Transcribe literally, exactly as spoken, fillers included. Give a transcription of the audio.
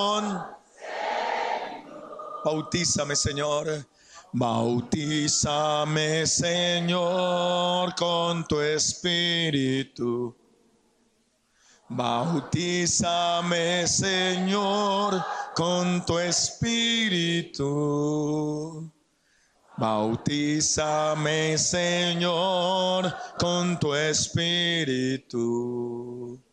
Bautízame, Señor. Bautízame, Señor, con tu espíritu. Bautízame, Señor, con tu espíritu. Bautízame, Señor, con tu espíritu.